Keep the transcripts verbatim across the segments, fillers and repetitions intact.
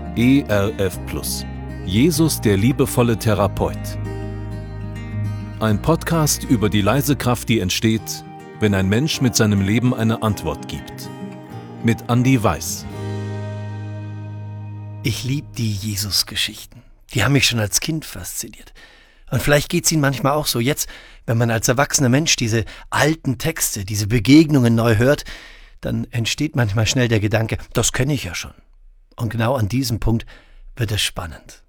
E R F Plus. Jesus, der liebevolle Therapeut. Ein Podcast über die leise Kraft, die entsteht, wenn ein Mensch mit seinem Leben eine Antwort gibt. Mit Andi Weiß. Ich liebe die Jesus-Geschichten. Die haben mich schon als Kind fasziniert. Und vielleicht geht es Ihnen manchmal auch so. Jetzt, wenn man als erwachsener Mensch diese alten Texte, diese Begegnungen neu hört, dann entsteht manchmal schnell der Gedanke, das kenne ich ja schon. Und genau an diesem Punkt wird es spannend.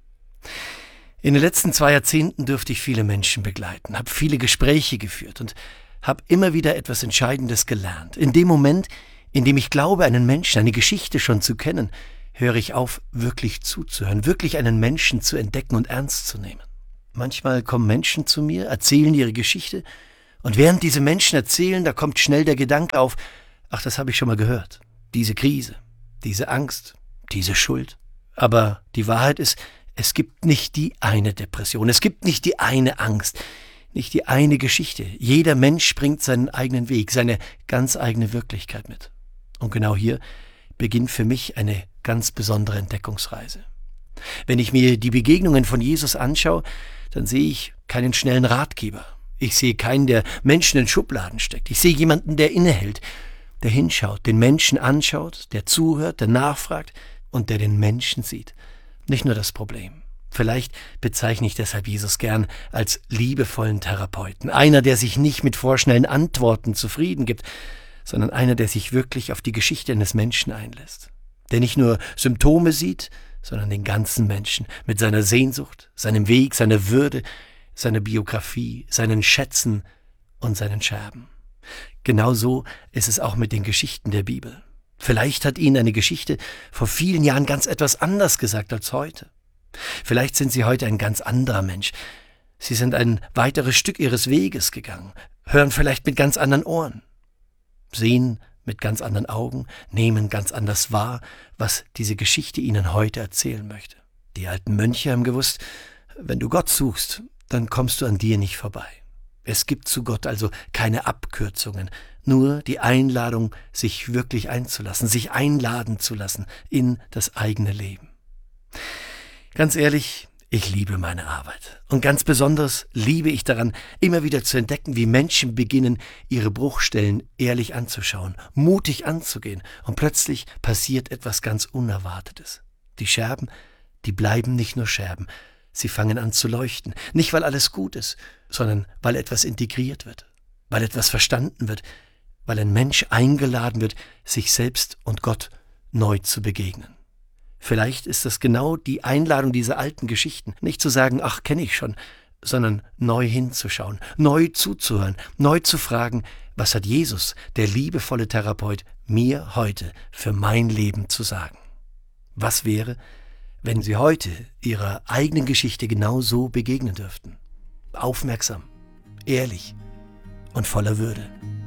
In den letzten zwei Jahrzehnten durfte ich viele Menschen begleiten, habe viele Gespräche geführt und habe immer wieder etwas Entscheidendes gelernt. In dem Moment, in dem ich glaube, einen Menschen, eine Geschichte schon zu kennen, höre ich auf, wirklich zuzuhören, wirklich einen Menschen zu entdecken und ernst zu nehmen. Manchmal kommen Menschen zu mir, erzählen ihre Geschichte und während diese Menschen erzählen, da kommt schnell der Gedanke auf, ach, das habe ich schon mal gehört. Diese Krise, diese Angst, diese Schuld. Aber die Wahrheit ist, es gibt nicht die eine Depression, es gibt nicht die eine Angst, nicht die eine Geschichte. Jeder Mensch bringt seinen eigenen Weg, seine ganz eigene Wirklichkeit mit. Und genau hier beginnt für mich eine ganz besondere Entdeckungsreise. Wenn ich mir die Begegnungen von Jesus anschaue, dann sehe ich keinen schnellen Ratgeber. Ich sehe keinen, der Menschen in Schubladen steckt. Ich sehe jemanden, der innehält, der hinschaut, den Menschen anschaut, der zuhört, der nachfragt und der den Menschen sieht. Nicht nur das Problem. Vielleicht bezeichne ich deshalb Jesus gern als liebevollen Therapeuten. Einer, der sich nicht mit vorschnellen Antworten zufrieden gibt, sondern einer, der sich wirklich auf die Geschichte eines Menschen einlässt. Der nicht nur Symptome sieht, sondern den ganzen Menschen mit seiner Sehnsucht, seinem Weg, seiner Würde, seiner Biografie, seinen Schätzen und seinen Scherben. Genauso ist es auch mit den Geschichten der Bibel. Vielleicht hat Ihnen eine Geschichte vor vielen Jahren ganz etwas anders gesagt als heute. Vielleicht sind Sie heute ein ganz anderer Mensch. Sie sind ein weiteres Stück Ihres Weges gegangen, hören vielleicht mit ganz anderen Ohren, sehen mit ganz anderen Augen, nehmen ganz anders wahr, was diese Geschichte Ihnen heute erzählen möchte. Die alten Mönche haben gewusst, wenn du Gott suchst, dann kommst du an dir nicht vorbei. Es gibt zu Gott also keine Abkürzungen, nur die Einladung, sich wirklich einzulassen, sich einladen zu lassen in das eigene Leben. Ganz ehrlich, ich liebe meine Arbeit. Und ganz besonders liebe ich daran, immer wieder zu entdecken, wie Menschen beginnen, ihre Bruchstellen ehrlich anzuschauen, mutig anzugehen. Und plötzlich passiert etwas ganz Unerwartetes. Die Scherben, die bleiben nicht nur Scherben. Sie fangen an zu leuchten. Nicht, weil alles gut ist, sondern weil etwas integriert wird, weil etwas verstanden wird, weil ein Mensch eingeladen wird, sich selbst und Gott neu zu begegnen. Vielleicht ist das genau die Einladung dieser alten Geschichten, nicht zu sagen, ach, kenne ich schon, sondern neu hinzuschauen, neu zuzuhören, neu zu fragen, was hat Jesus, der liebevolle Therapeut, mir heute für mein Leben zu sagen? Was wäre, wenn Sie heute Ihrer eigenen Geschichte genau so begegnen dürften? Aufmerksam, ehrlich und voller Würde.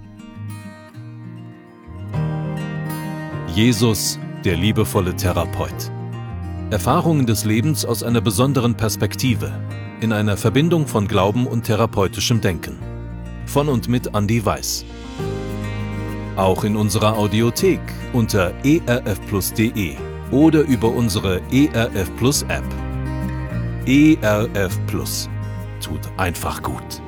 Jesus, der liebevolle Therapeut. Erfahrungen des Lebens aus einer besonderen Perspektive, in einer Verbindung von Glauben und therapeutischem Denken. Von und mit Andi Weiß. Auch in unserer Audiothek unter e r f plus punkt d e oder über unsere E R F Plus App. E R F Plus tut einfach gut.